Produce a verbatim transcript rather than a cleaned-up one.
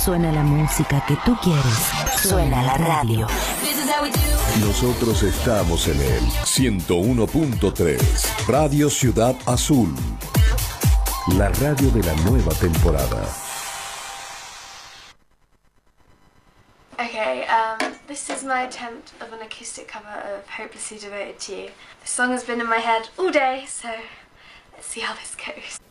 Suena la música que tú quieres. Suena la radio. Nosotros estamos en el ciento uno punto tres. Radio Ciudad Azul. La radio de la nueva temporada. Okay, um, this is my attempt of an acoustic cover of Hopelessly Devoted to You. The song has been in my head all day, so let's see how this goes.